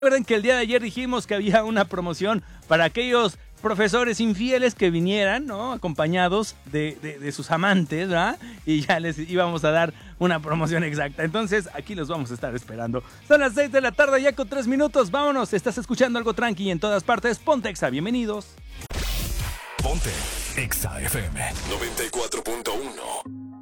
Recuerden que el día de ayer dijimos que había una promoción para aquellos profesores infieles que vinieran, ¿no? Acompañados de sus amantes, ¿verdad? Y ya les íbamos a dar una promoción exacta. Entonces, aquí los vamos a estar esperando. Son las 6 de la tarde ya con 3 minutos. Vámonos, estás escuchando algo tranqui en todas partes. Ponte Exa, bienvenidos. Ponte Exa FM 94.1.